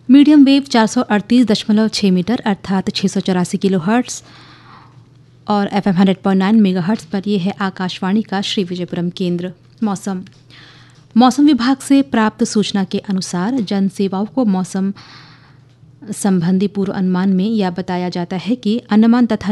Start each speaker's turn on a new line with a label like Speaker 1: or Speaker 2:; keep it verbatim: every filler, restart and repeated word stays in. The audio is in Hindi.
Speaker 1: मीडियम वेव चार सौ अड़तीस दशमलव छः मीटर अर्थात छः सौ चौरासी किलो हर्ट्स और F am hundred point nine mega hertz पर यह है आकाशवाणी का श्री विजयपुरम केंद्र। मौसम मौसम विभाग से प्राप्त सूचना के अनुसार जन सेवाओं को मौसम संबंधी पूर्व अनुमान में यह बताया जाता है कि अंडमान तथा